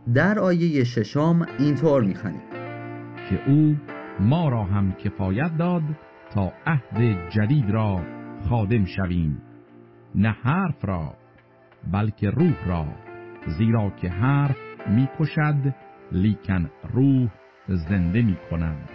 در آیه 6 اینطور می‌خوانیم که او ما را هم کفایت داد تا عهد جدید را خادم شویم، نه حرف را بلکه روح را، زیرا که حرف می‌کشد لیکن روح زنده می‌کند.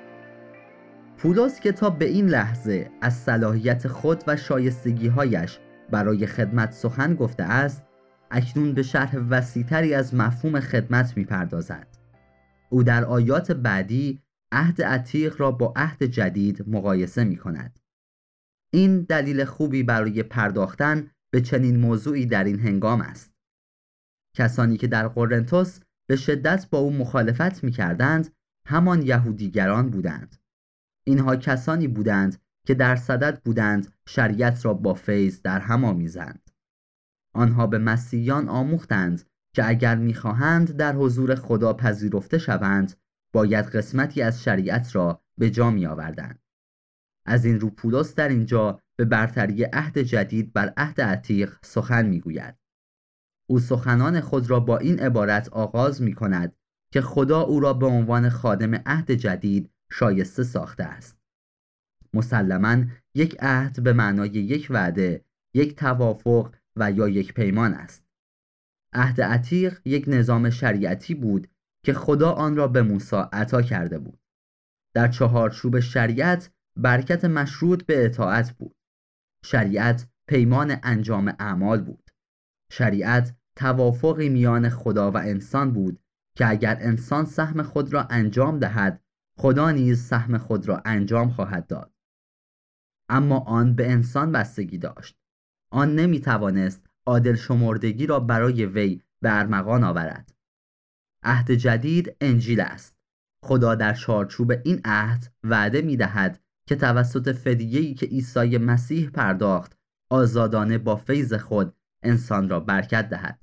پولس که تا به این لحظه از صلاحیت خود و شایستگی‌هایش برای خدمت سخن گفته است، اکنون به شرح وسیع‌تری از مفهوم خدمت می‌پردازد. او در آیات بعدی عهد عتیق را با عهد جدید مقایسه می‌کند. این دلیل خوبی برای پرداختن به چنین موضوعی در این هنگام است. کسانی که در قرنتس به شدت با او مخالفت می‌کردند، همان یهودیگران بودند. اینها کسانی بودند که در صدد بودند شریعت را با فیض در هم آمیزند. آنها به مسیحیان آموختند که اگر می‌خواهند در حضور خدا پذیرفته شوند، باید قسمتی از شریعت را به جا می‌آوردند. از این رو پولس در اینجا به برتری عهد جدید بر عهد عتیق سخن می‌گوید. او سخنان خود را با این عبارت آغاز می‌کند که خدا او را به عنوان خادم عهد جدید شایسته ساخته است. مسلماً یک عهد به معنای یک وعده، یک توافق و یا یک پیمان است. عهد عتیق یک نظام شریعتی بود که خدا آن را به موسی عطا کرده بود. در چهارچوب شریعت برکت مشروط به اطاعت بود. شریعت پیمان انجام اعمال بود. شریعت توافقی میان خدا و انسان بود که اگر انسان سهم خود را انجام دهد، خدا نیز سهم خود را انجام خواهد داد. اما آن به انسان بستگی داشت. آن نمیتوانست عادل شمردگی را برای وی به ارمغان آورد. عهد جدید انجیل است. خدا در چارچوب این عهد وعده می‌دهد که توسط فدیه‌ای که عیسی مسیح پرداخت، آزادانه با فیض خود انسان را برکت دهد.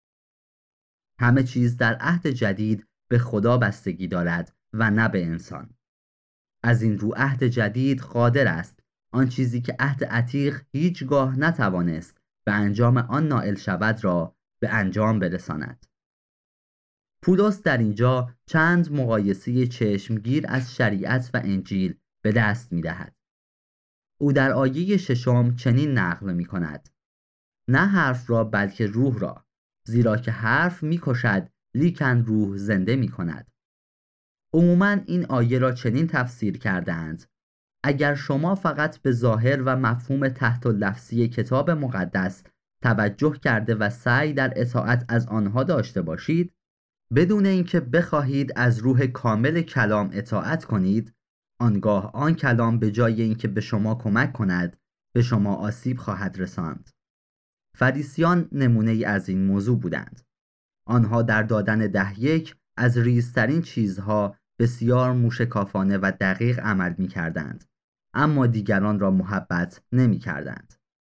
همه چیز در عهد جدید به خدا بستگی دارد و نه به انسان. از این رو عهد جدید قادر است آن چیزی که عهد عتیق هیچگاه نتوانست به انجام آن نائل شود را به انجام برساند. پولس در اینجا چند مقایسه چشمگیر از شریعت و انجیل به دست می دهد. او در آیه 6 چنین نقل می کند: نه حرف را بلکه روح را، زیرا که حرف می کشد لیکن روح زنده می کند. عموماً این آیه را چنین تفسیر کردند: اگر شما فقط به ظاهر و مفهوم تحت اللفظی کتاب مقدس توجه کرده و سعی در اطاعت از آنها داشته باشید، بدون اینکه بخواهید از روح کامل کلام اطاعت کنید، آنگاه آن کلام به جای اینکه به شما کمک کند، به شما آسیب خواهد رساند. فریسیان نمونه ای از این موضوع بودند. آنها در دادن 10 از ریزترین چیزها بسیار موشکافانه و دقیق عمل می کردند، اما دیگران را محبت نمی کردند.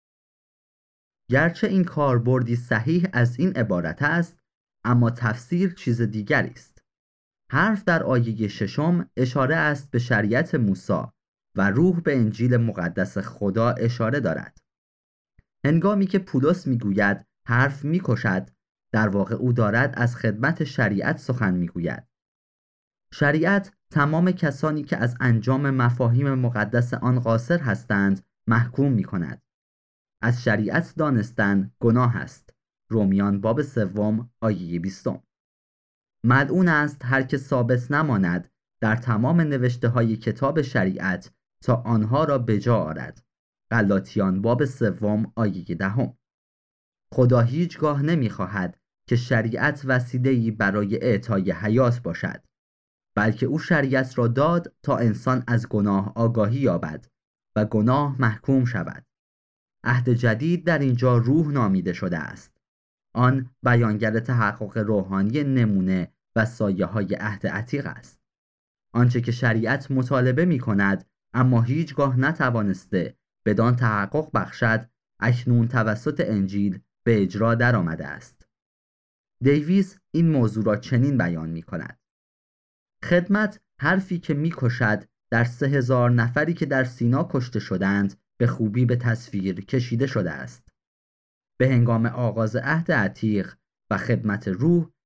گرچه این کاربردی صحیح از این عبارت است، اما تفسیر چیز دیگری است. حرف در آیه 6 اشاره است به شریعت موسی و روح به انجیل مقدس خدا اشاره دارد. هنگامی که پولس میگوید حرف میکشد، در واقع او دارد از خدمت شریعت سخن میگوید. شریعت تمام کسانی که از انجام مفاهیم مقدس آن قاصر هستند محکوم میکند. از شریعت دانستن گناه است. رومیان باب 3 آیه 20. ملعون است هر که ثابت نماند در تمام نوشته های کتاب شریعت تا آنها را به جا آرد. غلاطیان باب 3 آیه 10. خدا هیچگاه نمیخواهد که شریعت وسیله‌ای برای اعطای حیات باشد، بلکه او شریعت را داد تا انسان از گناه آگاهی یابد و گناه محکوم شود. عهد جدید در اینجا روح نامیده شده است. آن بیانگر تحقق روحانی نمونه و سایه های عهد عتیق است. آنچه که شریعت مطالبه می کند اما هیچگاه نتوانسته بدان تحقق بخشد، اکنون توسط انجیل به اجرا در آمده است. دیویس این موضوع را چنین بیان می کند: خدمت حرفی که می کشد در 3000 نفری که در سینا کشته شدند به خوبی به تصویر کشیده شده است. به هنگام آغاز عهد عتیق و خدمت روح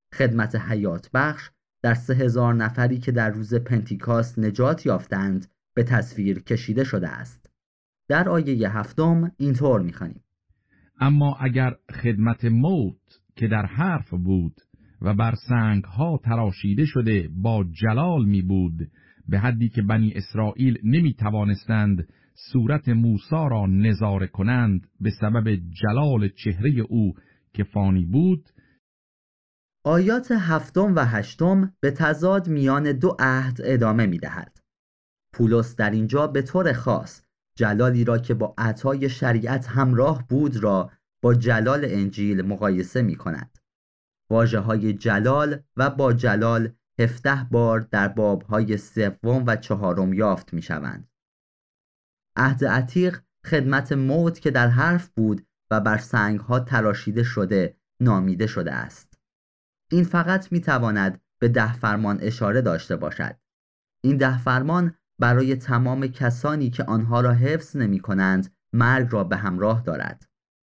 خدمت حیات بخش در 3000 نفری که در روز پنتیکاست نجات یافتند به تصویر کشیده شده است. در آیه 7 اینطور می‌خوانیم: اما اگر خدمت موت که در حرف بود و بر سنگ ها تراشیده شده با جلال می بود، به حدی که بنی اسرائیل نمی توانستند صورت موسی را نظاره کنند به سبب جلال چهره او که فانی بود. آیات 7 و 8 به تضاد میان دو عهد ادامه می دهد. پولس در اینجا به طور خاص جلالی را که با عطای شریعت همراه بود را با جلال انجیل مقایسه می کند. واژه‌های جلال و با جلال 17 بار در باب‌های 3 و 4 یافت می شوند. عهد عتیق خدمت موت که در حرف بود و بر سنگ‌ها تراشیده شده نامیده شده است. این فقط می تواند به 10 فرمان اشاره داشته باشد. این 10 فرمان برای تمام کسانی که آنها را حفظ نمی کنند مرگ را به همراه دارد.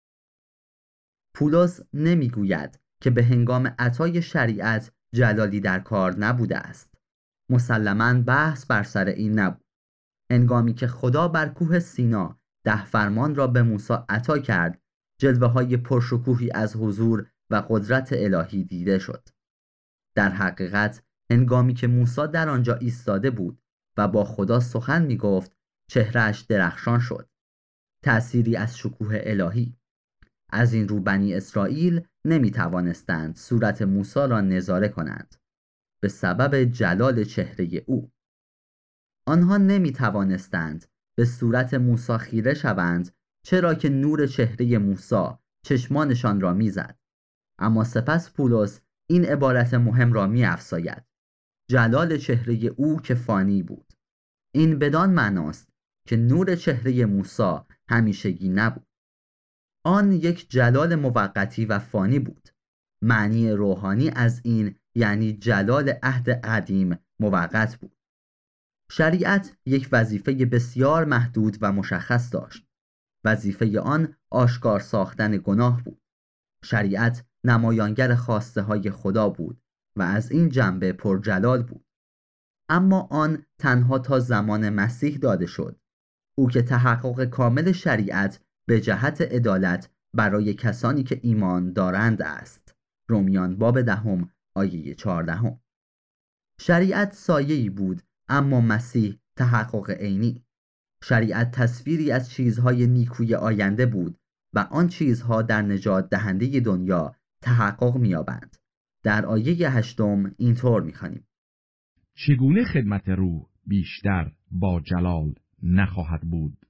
پولس نمی گوید که به هنگام عطای شریعت جلالی در کار نبوده است. مسلماً بحث بر سر این نبود. هنگامی که خدا بر کوه سینا 10 فرمان را به موسی عطا کرد، جلوه های پرشکوهی از حضور و قدرت الهی دیده شد. در حقیقت هنگامی که موسی در آنجا ایستاده بود و با خدا سخن می گفت، چهرهش درخشان شد. تأثیری از شکوه الهی. از این رو بنی اسرائیل نمی توانستند صورت موسی را نظاره کنند به سبب جلال چهره او. آنها نمی توانستند به صورت موسی خیره شوند، چرا که نور چهره موسی چشمانشان را میزد. اما سپس پولس این عبارت مهم را می افزاید: جلال چهره او که فانی بود. این بدان معناست که نور چهره موسی همیشگی نبود. آن یک جلال موقتی و فانی بود. معنی روحانی از این یعنی جلال عهد قدیم موقت بود. شریعت یک وظیفه بسیار محدود و مشخص داشت. وظیفه آن آشکار ساختن گناه بود. شریعت نمایانگر خواسته های خدا بود و از این جنبه پرجلال بود. اما آن تنها تا زمان مسیح داده شد. او که تحقق کامل شریعت به جهت عدالت برای کسانی که ایمان دارند است. رومیان باب 10 آیه 14. شریعت سایه‌ای بود، اما مسیح تحقق عینی. شریعت تصویری از چیزهای نیکوی آینده بود و آن چیزها در نجات دهنده دنیا تحقق می‌یابند. در آیه 8 اینطور می‌خوانیم: چگونه خدمت روح بیشتر با جلال نخواهد بود؟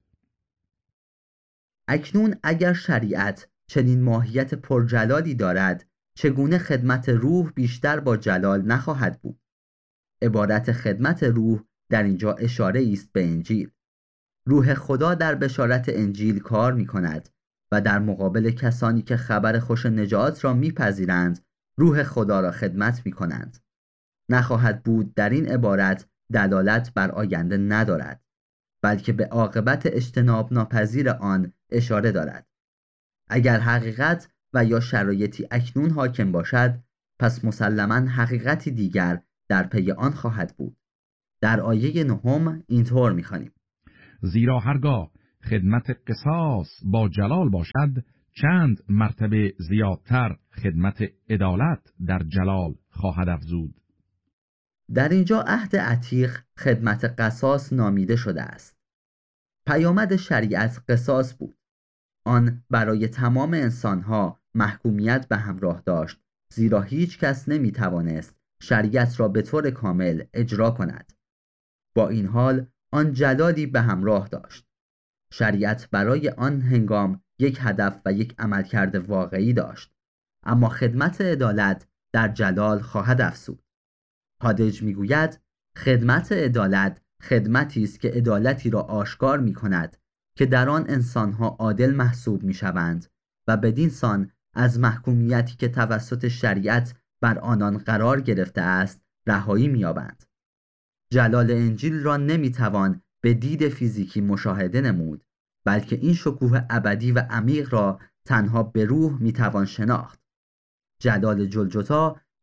اکنون اگر شریعت چنین ماهیت پرجلالی دارد، چگونه خدمت روح بیشتر با جلال نخواهد بود؟ عبارت خدمت روح در اینجا اشاره است به انجیل. روح خدا در بشارت انجیل کار می کند و در مقابل کسانی که خبر خوش نجات را میپذیرند، روح خدا را خدمت می کنند. نخواهد بود در این عبارت دلالت بر آینده ندارد، بلکه به عاقبت اجتناب ناپذیر آن اشاره دارد. اگر حقیقت و یا شرایطی اکنون حاکم باشد، پس مسلماً حقیقتی دیگر در پی آن خواهد بود. در آیه 9 اینطور می‌خوانیم: زیرا هرگاه خدمت قصاص با جلال باشد، چند مرتبه زیادتر خدمت عدالت در جلال خواهد افزود. در اینجا عهد عتیق خدمت قصاص نامیده شده است. پیامد شریعت قصاص بود. آن برای تمام انسانها محکومیت به همراه داشت، زیرا هیچ کس نمی توانست شریعت را به طور کامل اجرا کند. با این حال آن جلالی به همراه داشت. شریعت برای آن هنگام یک هدف و یک عملکرد واقعی داشت، اما خدمت عدالت در جلال خواهد افزود. هادج میگوید خدمت عدالت خدمتی است که عدالتی را آشکار می کند که در آن انسانها عادل محسوب می شوند و بدین سان از محکومیتی که توسط شریعت بر آنان قرار گرفته است رهایی می یابند. جلال انجیل را نمی توان به دید فیزیکی مشاهده نمود، بلکه این شکوه ابدی و عمیق را تنها به روح می توان شناخت. جلال جلجتا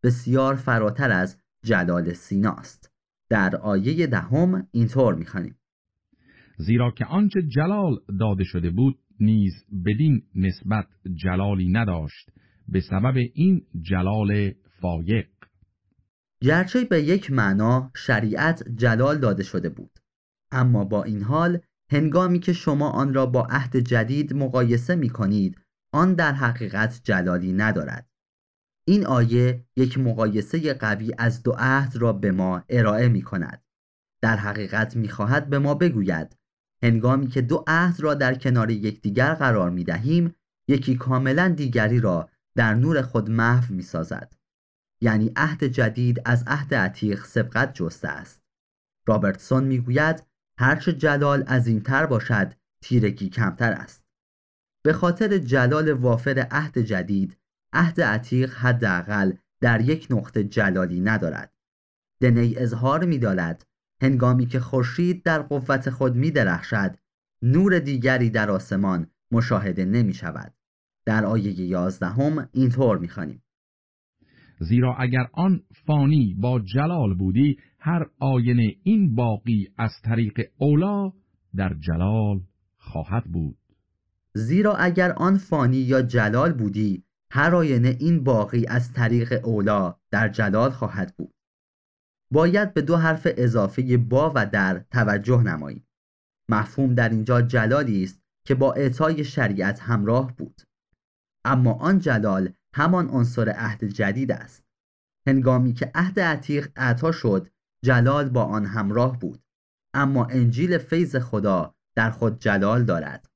بسیار فراتر از جلال سیناست. در آیه 10 اینطور می‌خوانیم: زیرا که آنچه جلال داده شده بود نیز بدین نسبت جلالی نداشت، به سبب این جلال فایق. گرچه به یک معنا شریعت جلال داده شده بود، اما با این حال هنگامی که شما آن را با عهد جدید مقایسه می کنید، آن در حقیقت جلالی ندارد. این آیه یک مقایسه قوی از دو عهد را به ما ارائه می کند. در حقیقت می خواهد به ما بگوید هنگامی که دو عهد را در کنار یکدیگر قرار می دهیم، یکی کاملا دیگری را در نور خود محو می سازد. یعنی عهد جدید از عهد عتیق سبقت جسته است. رابرتسون می گوید هرچه جلال عظیمتر باشد، تیرگی کمتر است. به خاطر جلال وافر عهد جدید، عهد عتیق حداقل در یک نقطه جلالی ندارد. دنی اظهار می دارد هنگامی که خورشید در قوت خود می درخشد، نور دیگری در آسمان مشاهده نمی شود. در آیه 11 اینطور می خوانیم: زیرا اگر آن فانی با جلال بودی، هر آینه این باقی از طریق اولا در جلال خواهد بود. زیرا اگر آن فانی یا جلال بودی، هر آینه این باقی از طریق اولا در جلال خواهد بود. باید به دو حرف اضافه با و در توجه نمایید. مفهوم در اینجا جلالی است که با اعطای شریعت همراه بود. اما آن جلال همان عنصر عهد جدید است. هنگامی که عهد عتیق اعطا شد، جلال با آن همراه بود، اما انجیل فیض خدا در خود جلال دارد.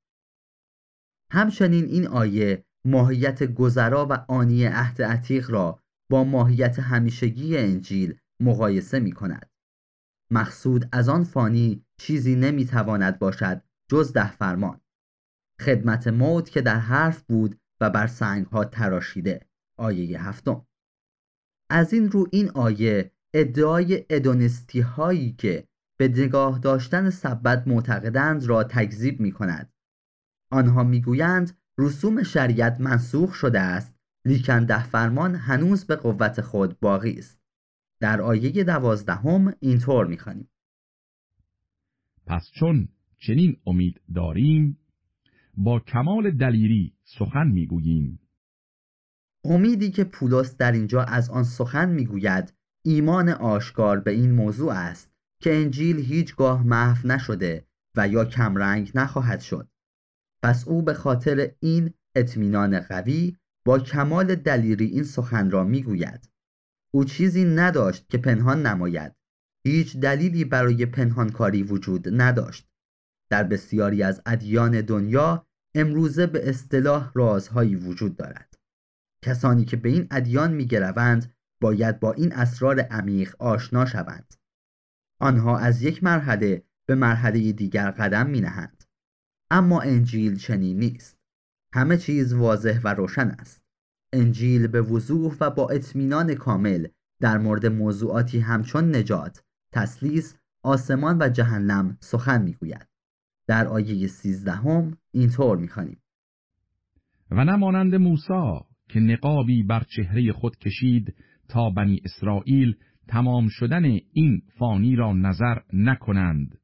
همچنین این آیه ماهیت گذرا و آنی عهد عتیق را با ماهیت همیشگی انجیل مقایسه می کند. مقصود از آن فانی چیزی نمی تواند باشد جز 10 فرمان. خدمت موت که در حرف بود و بر سنگها تراشیده. آیه 7. از این رو این آیه ادعای ادونیستی هایی که به نگاه داشتن سبت معتقدند را تکذیب می کند. آنها می گویند رسوم شریعت منسوخ شده است، لیکن 10 فرمان هنوز به قوت خود باقی است. در آیه 12 اینطور می خوانیم: پس چون چنین امید داریم، با کمال دلیری سخن میگوییم. امیدی که پولس در اینجا از آن سخن میگوید ایمان آشکار به این موضوع است که انجیل هیچگاه محو نشده و یا کمرنگ نخواهد شد. پس او به خاطر این اطمینان قوی با کمال دلیری این سخن را میگوید. او چیزی نداشت که پنهان نماید. هیچ دلیلی برای پنهانکاری وجود نداشت. در بسیاری از ادیان دنیا امروزه به اصطلاح رازهایی وجود دارد. کسانی که به این ادیان می‌گروند باید با این اسرار عمیق آشنا شوند. آنها از یک مرحله به مرحله دیگر قدم می‌نهند. اما انجیل چنین نیست. همه چیز واضح و روشن است. انجیل به وضوح و با اطمینان کامل در مورد موضوعاتی همچون نجات، تثلیث، آسمان و جهنم سخن می‌گوید. در آیه 13 اینطور می‌خوانیم: و نمانند موسی که نقابی بر چهره خود کشید تا بنی اسرائیل تمام شدن این فانی را نظر نکنند.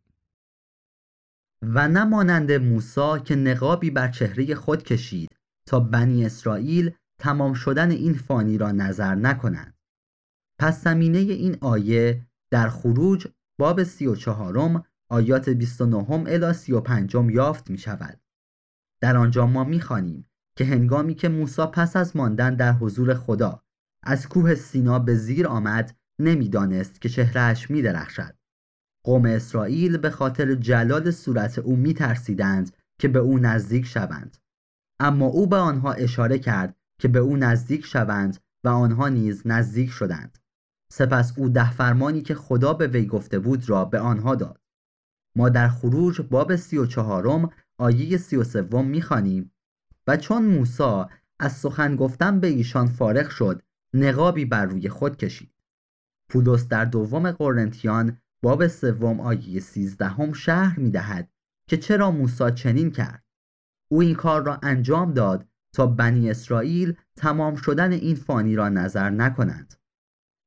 و نمانند موسی که نقابی بر چهره خود کشید تا بنی اسرائیل تمام شدن این فانی را نظر نکنند. پس زمینه این آیه در خروج باب 34 آیات 29 الی 35 یافت می شود. در آنجا ما می خوانیم که هنگامی که موسی پس از ماندن در حضور خدا از کوه سینا به زیر آمد، نمیدانست که چهرهش می درخشد. قوم اسرائیل به خاطر جلال صورت او می ترسیدند که به او نزدیک شوند. اما او به آنها اشاره کرد که به او نزدیک شوند و آنها نیز نزدیک شدند. سپس او 10 فرمانی که خدا به وی گفته بود را به آنها داد. ما در خروج باب 34 آیه 33 می‌خوانیم: و چون موسی از سخن گفتن به ایشان فارغ شد، نقابی بر روی خود کشید. پولس در دوم قرنتیان باب 3 آیه 13 شرح می‌دهد که چرا موسی چنین کرد. او این کار را انجام داد تا بنی اسرائیل تمام شدن این فانی را نظر نکنند.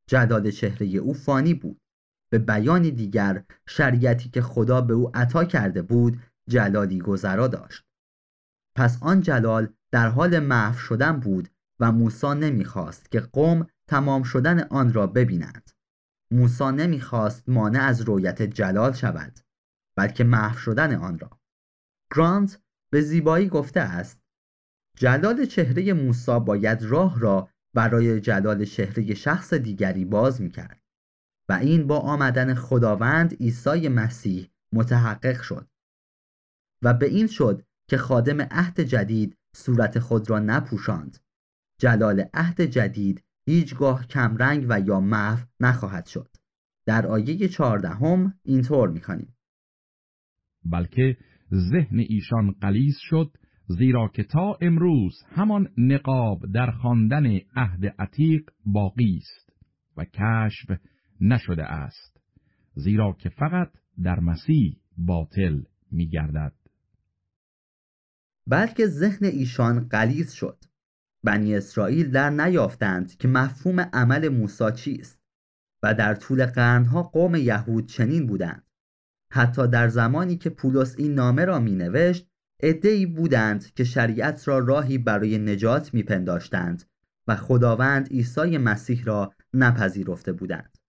جلال چهره او فانی بود. به بیان دیگر شریعتی که خدا به او عطا کرده بود جلالی گذرا داشت. پس آن جلال در حال محو شدن بود و موسی نمیخواست که قوم تمام شدن آن را ببینند. موسی نمیخواست مانع از رؤیت جلال شود، بلکه محو شدن آن را. گرانت به زیبایی گفته است: جلال چهره موسی باید راه را برای جلال چهره شخص دیگری باز میکرد و این با آمدن خداوند عیسی مسیح متحقق شد. و به این شد که خادم عهد جدید صورت خود را نپوشاند. جلال عهد جدید هیچگاه کمرنگ و یا محو نخواهد شد. در آیه 14 اینطور می‌خوانیم: بلکه ذهن ایشان غلیظ شد، زیرا که تا امروز همان نقاب در خواندن عهد عتیق باقی است و کشف نشده است، زیرا که فقط در مسیح باطل می‌گردد. بلکه ذهن ایشان غلیظ شد. بنی اسرائیل در نیافتند که مفهوم عمل موسی چیست و در طول قرنها قوم یهود چنین بودند. حتی در زمانی که پولس این نامه را می نوشت، عده‌ای بودند که شریعت را راهی برای نجات می پنداشتند و خداوند عیسی مسیح را نپذیرفته بودند.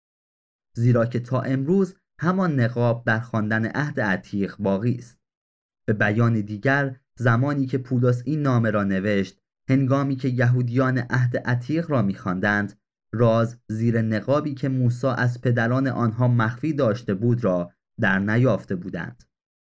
زیرا که تا امروز همان نقاب در خواندن عهد عتیق باقی است. به بیان دیگر، زمانی که پولس این نامه را نوشت، هنگامی که یهودیان عهد عتیق را می‌خواندند، راز زیر نقابی که موسی از پدران آنها مخفی داشته بود را در نیافته بودند.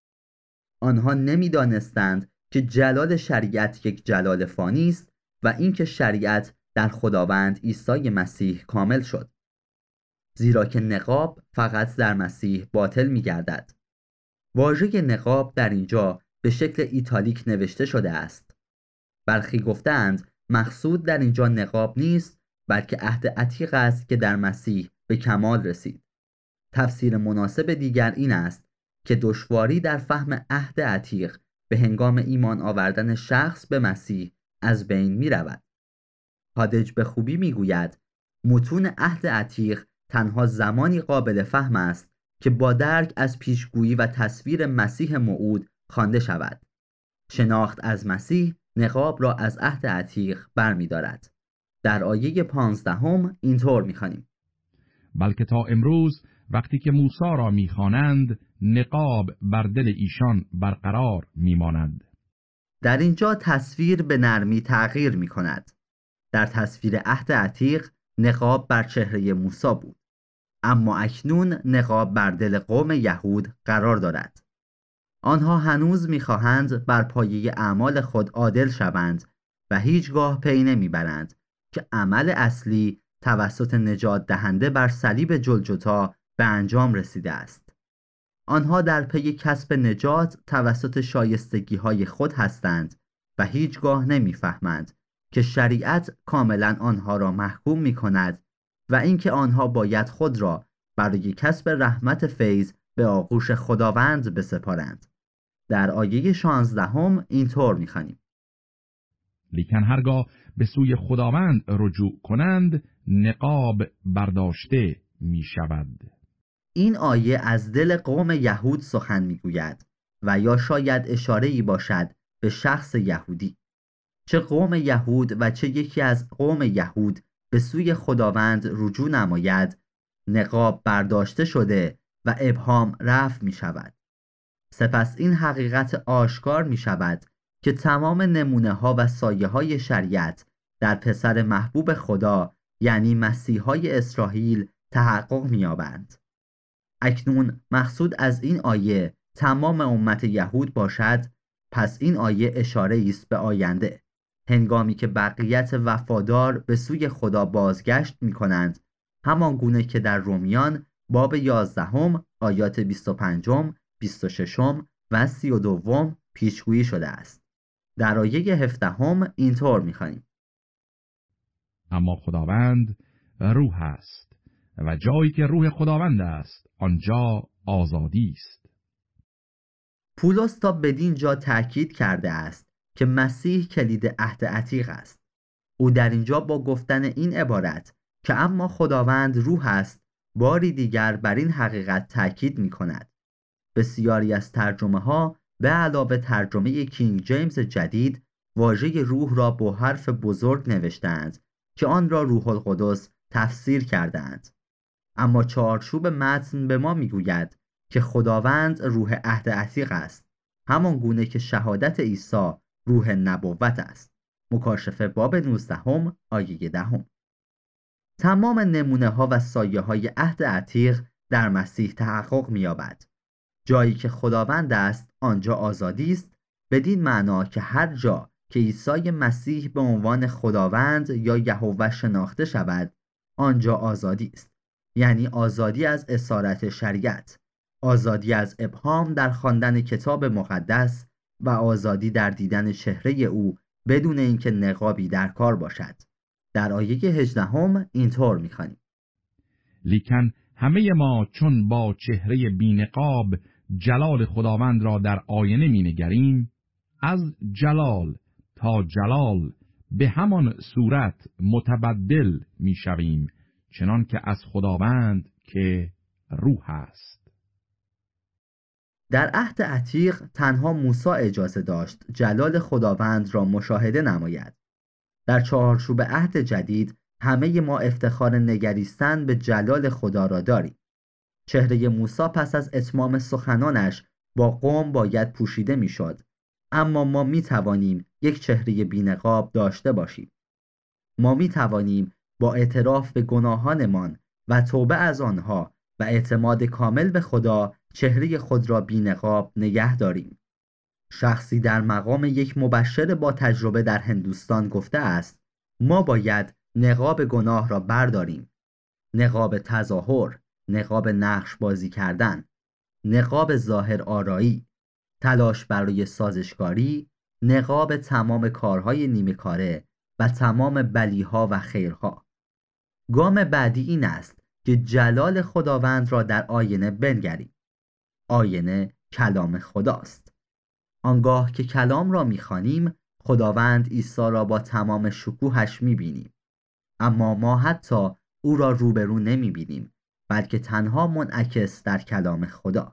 آنها نمی‌دانستند که جلال شریعت یک جلال فانی است و اینکه شریعت در خداوند عیسی مسیح کامل شد. زیرا که نقاب فقط در مسیح باطل می‌گردد. واژه نقاب در اینجا به شکل ایتالیک نوشته شده است. برخی گفتند مقصود در اینجا نقاب نیست، بلکه عهد عتیق است که در مسیح به کمال رسید. تفسیر مناسب دیگر این است که دشواری در فهم عهد عتیق به هنگام ایمان آوردن شخص به مسیح از بین می رود. هادج به خوبی می گوید متون عهد عتیق تنها زمانی قابل فهم است که با درک از پیشگویی و تصویر مسیح موعود خوانده شود. شناخت از مسیح نقاب را از عهد عتیق برمی دارد. در آیه 15 اینطور می خوانیم: بلکه تا امروز وقتی که موسی را می‌خوانند، نقاب بر دل ایشان برقرار می‌ماند. در اینجا تصویر به نرمی تغییر می کند. در تصویر عهد عتیق نقاب بر چهره موسی بود، اما اکنون نقاب بر دل قوم یهود قرار دارد. آنها هنوز می‌خواهند بر پایه اعمال خود عادل شوند و هیچگاه پی نمیبرند که عمل اصلی توسط نجات دهنده بر صلیب جلجتا به انجام رسیده است. آنها در پی کسب نجات توسط شایستگی‌های خود هستند و هیچگاه نمیفهمند که شریعت کاملا آنها را محکوم می‌کند و اینکه آنها باید خود را برای کسب رحمت فیض به آغوش خداوند بسپارند. در آیه 16 اینطور می‌خوانیم: لیکن هرگاه به سوی خداوند رجوع کنند، نقاب برداشته می شود. این آیه از دل قوم یهود سخن می‌گوید و یا شاید اشاره‌ای باشد به شخص یهودی. چه قوم یهود و چه یکی از قوم یهود به سوی خداوند رجوع نماید، نقاب برداشته شده و ابهام رفع می شود. سپس این حقیقت آشکار می شود که تمام نمونه ها و سایه های شریعت در پسر محبوب خدا یعنی مسیحای اسرائیل تحقق می یابند. اکنون مقصود از این آیه تمام امت یهود باشد، پس این آیه اشاره است به آینده، هنگامی که بقیت وفادار به سوی خدا بازگشت می کنند، همان گونه که در رومیان باب 11 آیات 25، 26 و 32 پیشگویی شده است. در آیه 17 اینطور می خوانیم: اما خداوند روح است و جایی که روح خداوند است آنجا آزادی است. پولس تا بدین جا تأکید کرده است که مسیح کلید عهد عتیق است. او در اینجا با گفتن این عبارت که اما خداوند روح است باری دیگر بر این حقیقت تأکید می کند. بسیاری از ترجمه ها به علاوه ترجمه کینگ جیمز جدید واژه روح را با حرف بزرگ نوشتند که آن را روح القدس تفسیر کردند. اما چارچوب متن به ما میگوید که خداوند روح عهد عتیق است، همان گونه که شهادت عیسی روح نبوت است. مکاشفه باب 19 آیه 10. تمام نمونه ها و سایه های عهد عتیق در مسیح تحقق می‌یابد. جایی که خداوند است آنجا آزادی است، بدین معنا که هر جا که عیسی مسیح به عنوان خداوند یا یهوه شناخته شود آنجا آزادی است. یعنی آزادی از اسارت شریعت، آزادی از ابهام در خواندن کتاب مقدس و آزادی در دیدن چهره او بدون اینکه نقابی در کار باشد. در آیه 18 اینطور می‌خوانیم: لیکن همه ما چون با چهره بی‌نقاب جلال خداوند را در آینه می‌نگریم، از جلال تا جلال به همان صورت متبدل می‌شویم، چنان که از خداوند که روح است. در عهد عتیق تنها موسی اجازه داشت جلال خداوند را مشاهده نماید. در چارچوب عهد جدید همه ما افتخار نگریستن به جلال خدا را داریم. چهره موسی پس از اتمام سخنانش با قوم باید پوشیده میشد، اما ما می توانیم یک چهره بی‌نقاب داشته باشیم. ما می توانیم با اعتراف به گناهانمان و توبه از آنها و اعتماد کامل به خدا چهره خود را بی‌نقاب نگه داریم. شخصی در مقام یک مبشر با تجربه در هندوستان گفته است: ما باید نقاب گناه را برداریم، نقاب تظاهر، نقاب نقش بازی کردن، نقاب ظاهر آرایی، تلاش برای سازشکاری، نقاب تمام کارهای نیمه کاره و تمام بلیها و خیرها. گام بعدی این است که جلال خداوند را در آینه بنگریم. آینه کلام خداست. آنگاه که کلام را می‌خوانیم، خداوند عیسی را با تمام شکوهش می‌بینیم. اما ما حتی او را روبرو نمی‌بینیم، بلکه تنها منعکس در کلام خدا.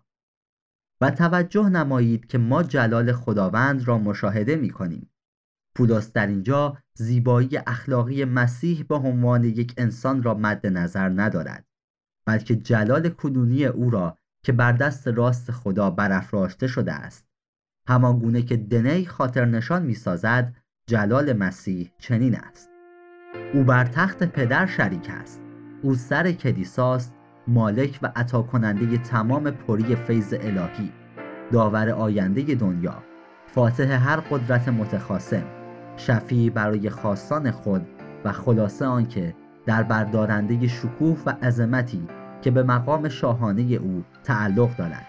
و توجه نمایید که ما جلال خداوند را مشاهده می‌کنیم. پولس در اینجا زیبایی اخلاقی مسیح به عنوان یک انسان را مد نظر ندارد، بلکه جلال کنونی او را که بر دست راست خدا برافراشته شده است. همان گونه که دنی خاطر نشان می سازد، جلال مسیح چنین است: او بر تخت پدر شریک است، او سر کلیساست، مالک و عطا کننده تمام پری فیض الهی، داور آینده دنیا، فاتح هر قدرت متخاصم، شفیع برای خاصان خود و خلاصه آنکه در بردارنده شکوه و عظمتی که به مقام شاهانه او تعلق دارد.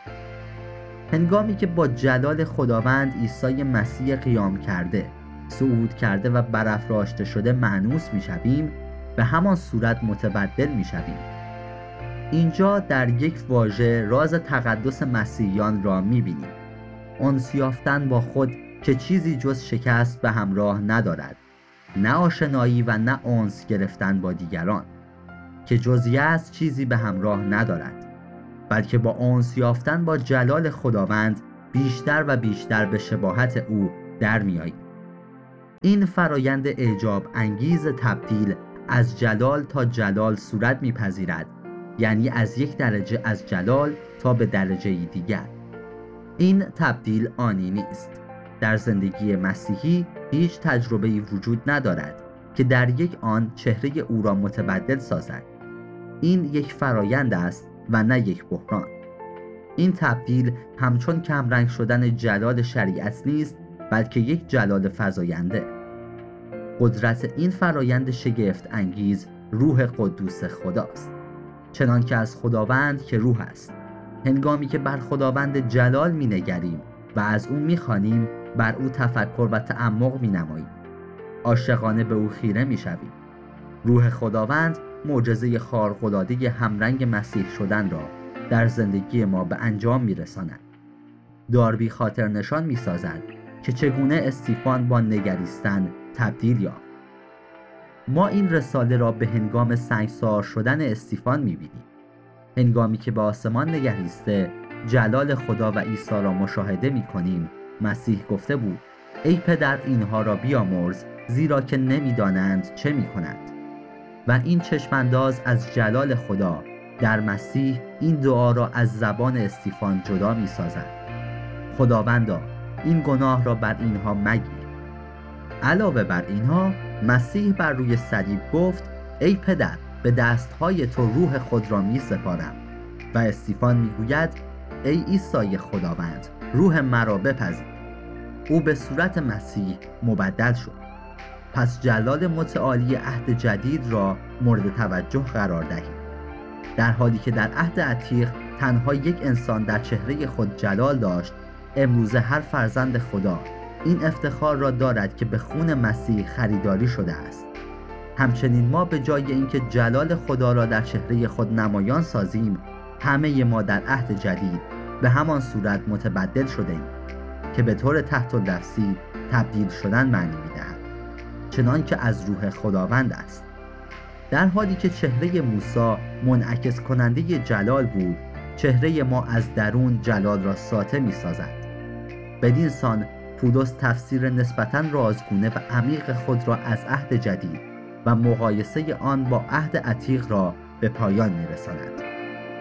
هنگامی که با جلال خداوند عیسی مسیح قیام کرده، صعود کرده و برافراشته شده مأنوس می‌شویم، به همان صورت متبدل می‌شویم. اینجا در یک واژه راز تقدس مسیحیان را می‌بینیم: انس یافتن با خود که چیزی جز شکست به همراه ندارد، نه آشنایی و نه انس گرفتن با دیگران که جز یأس چیزی به همراه ندارد، بلکه با انس یافتن با جلال خداوند بیشتر و بیشتر به شباهت او در می‌آییم. این فرایند اعجاب انگیز تبدیل از جلال تا جلال صورت می‌پذیرد، یعنی از یک درجه از جلال تا به درجه دیگر. این تبدیل آنی نیست. در زندگی مسیحی هیچ تجربه‌ای وجود ندارد که در یک آن چهره او را متبدل سازد. این یک فرایند است و نه یک بحران. این تبدیل همچون کمرنگ شدن جلال شریعت نیست، بلکه یک جلال فزاینده. قدرت این فرایند شگفت انگیز روح قدوس خداست، چنان که از خداوند که روح است. هنگامی که بر خداوند جلال می نگریم و از او می خوانیم، بر او تفکر و تعمق می نماییم. عاشقانه به او خیره می شویم. روح خداوند معجزه خارق‌العاده همرنگ مسیح شدن را در زندگی ما به انجام می رساند. داربی خاطر نشان می سازد که چگونه استیفان با نگریستن تبدیل یافت. ما این رساله را به هنگام سنگسار شدن استیفان می‌بینیم. هنگامی که به آسمان نگریسته جلال خدا و عیسی را مشاهده می‌کنیم، مسیح گفته بود: ای پدر، اینها را بیامرز، زیرا که نمی‌دانند چه می‌کنند. و این چشمانداز از جلال خدا در مسیح این دعا را از زبان استیفان جدا می‌سازد: خداوندا، این گناه را بر اینها مگیر. علاوه بر اینها، مسیح بر روی صلیب گفت: ای پدر، به دستهای تو روح خود را می سپارم. و استیفان می گوید: ای عیسی خداوند، روح مرا بپذیر. او به صورت مسیح مبدل شد. پس جلال متعالی عهد جدید را مورد توجه قرار دهید. در حالی که در عهد عتیق تنها یک انسان در چهره خود جلال داشت، امروزه هر فرزند خدا این افتخار را دارد که به خون مسیح خریداری شده است. همچنین ما به جای اینکه جلال خدا را در چهره خود نمایان سازیم، همه ما در عهد جدید به همان صورت متبدل شده ایم که به طور تحت اللفظی تبدیل شدن معنی می‌دهد، چنان که از روح خداوند است. در حالی که چهره موسی منعکس کننده جلال بود، چهره ما از درون جلال را ساطع می‌سازد. بدین سان پولس تفسیر نسبتاً رازگونه و عمیق خود را از عهد جدید و مقایسه آن با عهد عتیق را به پایان می‌رساند.